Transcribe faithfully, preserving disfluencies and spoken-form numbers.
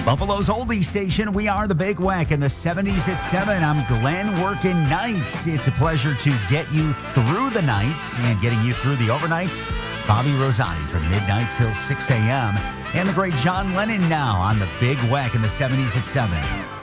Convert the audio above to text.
Buffalo's oldie station, we are the Big Wack in the seventies at seven. I'm Glenn working nights. It's a pleasure to get you through the nights and getting you through the overnight. Bobby Rosati from midnight till six a.m. And the great John Lennon now on the Big Wack in the seventies at seven.